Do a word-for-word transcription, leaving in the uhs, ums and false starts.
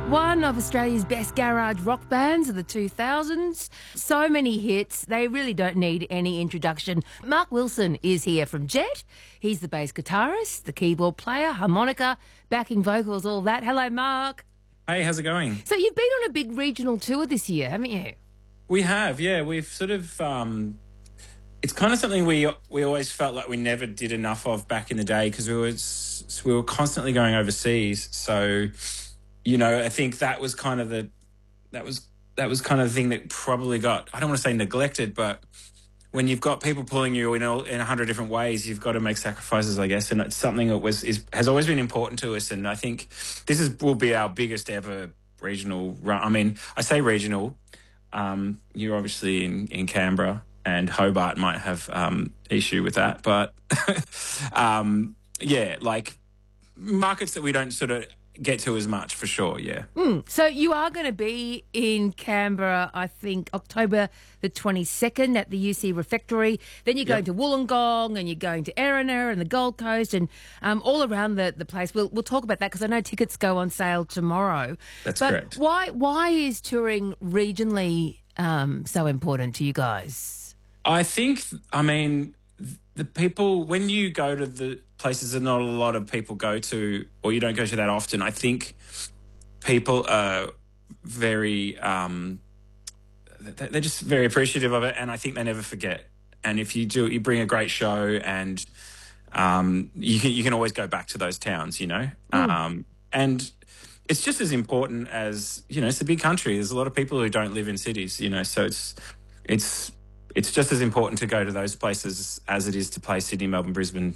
One of Australia's best garage rock bands of the two thousands. So many hits, they really don't need any introduction. Mark Wilson is here from Jet. He's the bass guitarist, the keyboard player, harmonica, backing vocals, all that. Hello, Mark. Hey, how's it going? So you've been on a big regional tour this year, haven't you? We have, yeah. We've sort of... Um, it's kind of something we we always felt like we never did enough of back in the day because we, was, we were constantly going overseas. So... You know, I think that was kind of the that was that was kind of the thing that probably got, I don't want to say neglected, but when you've got people pulling you in a, in a hundred different ways, you've got to make sacrifices, I guess, and it's something that was is has always been important to us. And I think this is will be our biggest ever regional run. I mean, I say regional. Um, you're obviously in, in Canberra, and Hobart might have um, issue with that, but um, yeah, like markets that we don't sort of get to as much, for sure, yeah. Mm. So you are going to be in Canberra, I think, October the twenty-second at the U C Refectory. Then you're going Yep. to Wollongong and you're going to Erina and the Gold Coast and um, all around the, the place. We'll we'll talk about that because I know tickets go on sale tomorrow. That's but correct. Why, why is touring regionally um, so important to you guys? I think, I mean, the people, when you go to the places that not a lot of people go to, or you don't go to that often, I think people are very, um, they're just very appreciative of it, and I think they never forget. And if you do, you bring a great show, and um, you can you can always go back to those towns, you know. Mm. Um, and it's just as important as, you know, it's a big country. There's a lot of people who don't live in cities, you know, so it's it's. It's just as important to go to those places as it is to play Sydney, Melbourne, Brisbane,